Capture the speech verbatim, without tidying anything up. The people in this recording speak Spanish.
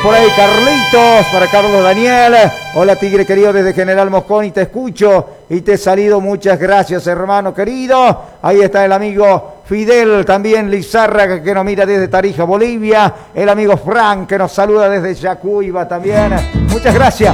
por ahí Carlitos, para Carlos Daniel. Hola Tigre querido desde General Mosconi, te escucho y te he salido. Muchas gracias hermano querido. Ahí está el amigo Fidel, también Lizárraga que nos mira desde Tarija, Bolivia. El amigo Frank que nos saluda desde Yacuiba también. Muchas gracias.